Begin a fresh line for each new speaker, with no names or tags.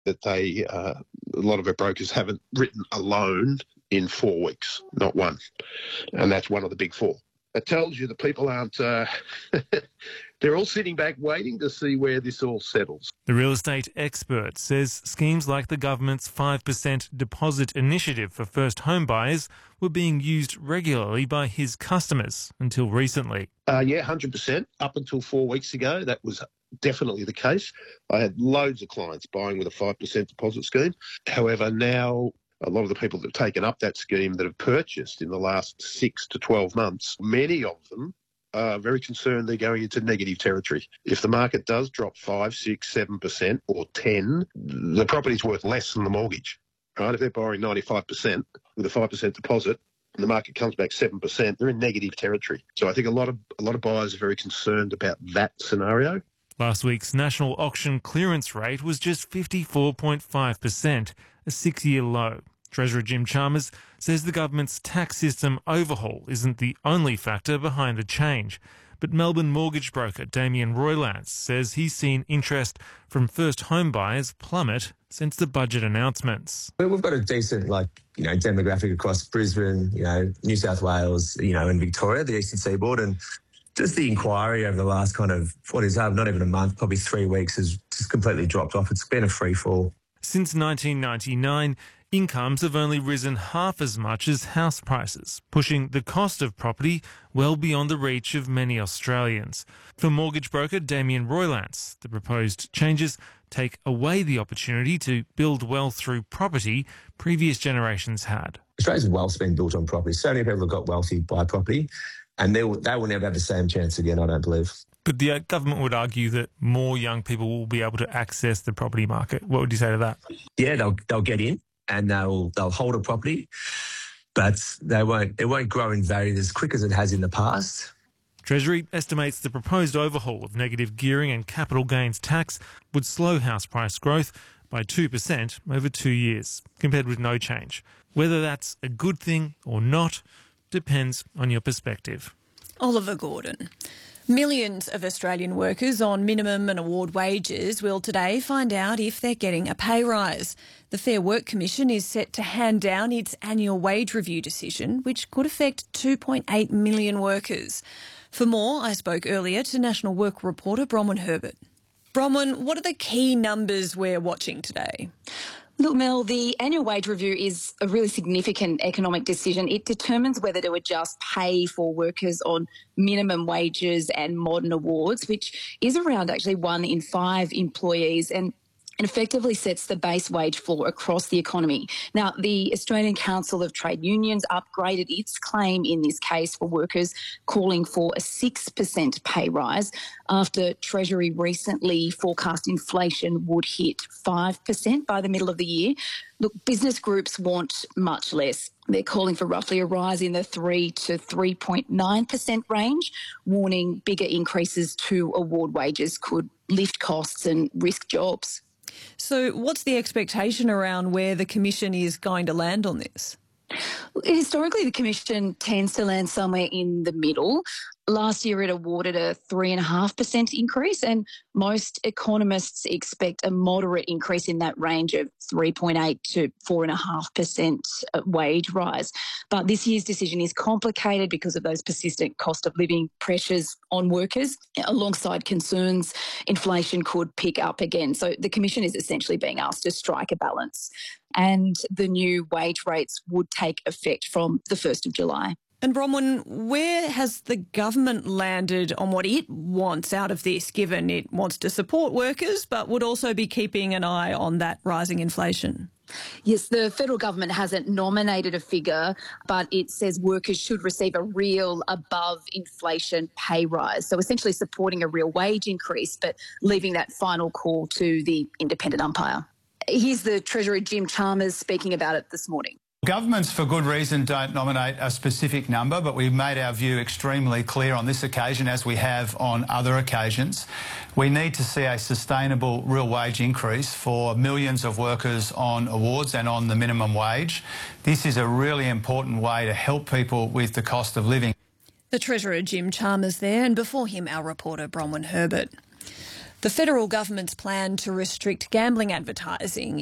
that a lot of our brokers haven't written a loan in 4 weeks, not one. And that's one of the big four. It tells you that people aren't, they're all sitting back waiting to see where this all settles.
The real estate expert says schemes like the government's 5% deposit initiative for first home buyers were being used regularly by his customers until recently.
100%. Up until 4 weeks ago, that was definitely the case. I had loads of clients buying with a 5% deposit scheme. However, now a lot of the people that have taken up that scheme that have purchased in the last 6 to 12 months, many of them are very concerned they're going into negative territory. If the market does drop 5, 6, 7% or 10, the property's worth less than the mortgage, right? If they're borrowing 95% with a 5% deposit and the market comes back 7%, they're in negative territory. So I think a lot of buyers are very concerned about that scenario.
Last week's national auction clearance rate was just 54.5%, a 6-year low. Treasurer Jim Chalmers says the government's tax system overhaul isn't the only factor behind the change. But Melbourne mortgage broker Damien Roylance says he's seen interest from first home buyers plummet since the budget announcements.
We've got a decent, demographic across Brisbane, New South Wales, and Victoria, the Eastern Seaboard, and just the inquiry over the last not even a month, probably 3 weeks, has just completely dropped off. It's been a free fall.
Since 1999, incomes have only risen half as much as house prices, pushing the cost of property well beyond the reach of many Australians. For mortgage broker Damien Roylance, the proposed changes take away the opportunity to build wealth through property previous generations had.
Australia's wealth's been built on property. So many people have got wealthy by property, and they will never have the same chance again, I don't believe.
But the government would argue that more young people will be able to access the property market. What would you say to that?
Yeah, they'll get in and they'll hold a property, but it won't grow in value as quick as it has in the past.
Treasury estimates the proposed overhaul of negative gearing and capital gains tax would slow house price growth by 2% over 2 years, compared with no change. Whether that's a good thing or not depends on your perspective.
Oliver Gordon. Millions of Australian workers on minimum and award wages will today find out if they're getting a pay rise. The Fair Work Commission is set to hand down its annual wage review decision, which could affect 2.8 million workers. For more, I spoke earlier to National Work reporter Bronwyn Herbert. Bronwyn, what are the key numbers we're watching today?
Look, Mel, the annual wage review is a really significant economic decision. It determines whether to adjust pay for workers on minimum wages and modern awards, which is around actually 1 in 5 employees, and effectively sets the base wage floor across the economy. Now, the Australian Council of Trade Unions upgraded its claim in this case for workers, calling for a 6% pay rise after Treasury recently forecast inflation would hit 5% by the middle of the year. Look, business groups want much less. They're calling for roughly a rise in the 3 to 3.9% range, warning bigger increases to award wages could lift costs and risk jobs.
So what's the expectation around where the Commission is going to land on this?
Historically, the Commission tends to land somewhere in the middle. Last year, it awarded a 3.5% increase, and most economists expect a moderate increase in that range of 3.8 to 4.5% wage rise. But this year's decision is complicated because of those persistent cost of living pressures on workers, alongside concerns inflation could pick up again. So the Commission is essentially being asked to strike a balance, and the new wage rates would take effect from the 1st of July.
And Bronwyn, where has the government landed on what it wants out of this, given it wants to support workers but would also be keeping an eye on that rising inflation?
Yes, the federal government hasn't nominated a figure, but it says workers should receive a real above-inflation pay rise. So essentially supporting a real wage increase, but leaving that final call to the independent umpire. Here's the Treasurer Jim Chalmers speaking about it this morning.
Governments, for good reason, don't nominate a specific number, but we've made our view extremely clear on this occasion, as we have on other occasions. We need to see a sustainable real wage increase for millions of workers on awards and on the minimum wage. This is a really important way to help people with the cost of living.
The Treasurer Jim Chalmers there, and before him our reporter Bronwyn Herbert. The federal government's plan to restrict gambling advertising